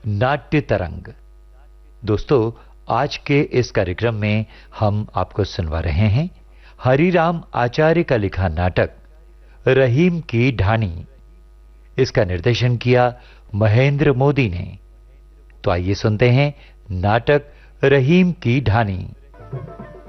नाट्य तरंग। दोस्तों, आज के इस कार्यक्रम में हम आपको सुनवा रहे हैं हरिराम आचार्य का लिखा नाटक रहीम की ढाणी। इसका निर्देशन किया महेंद्र मोदी ने। तो आइए सुनते हैं नाटक रहीम की ढाणी।